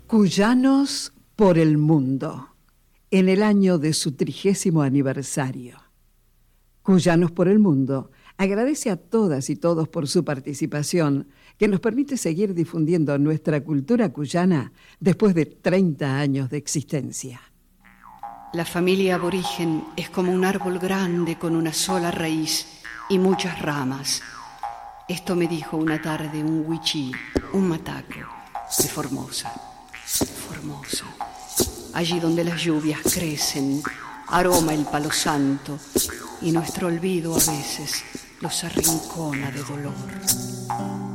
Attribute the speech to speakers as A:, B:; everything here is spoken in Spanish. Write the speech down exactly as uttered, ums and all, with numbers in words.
A: Cuyanos por el mundo, en el año de su trigésimo aniversario. Cuyanos por el mundo agradece a todas y todos por su participación, que nos permite seguir difundiendo nuestra cultura cuyana después de treinta años de existencia.
B: La familia aborigen es como un árbol grande con una sola raíz y muchas ramas. Esto me dijo una tarde un wichí, un mataco de Formosa. Formosa, allí donde las lluvias crecen, aroma el palo santo y nuestro olvido a veces los arrincona de dolor.